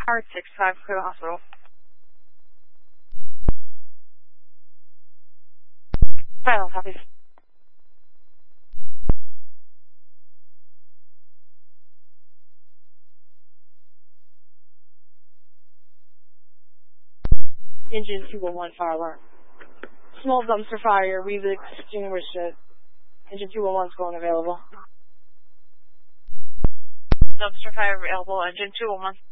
Tower 6-5, clear the hospital. Silent, copies. Engine 211, fire alarm. Small dumpster fire, we've extinguished it. Engine 211's going available. Dumpster fire available, engine 211.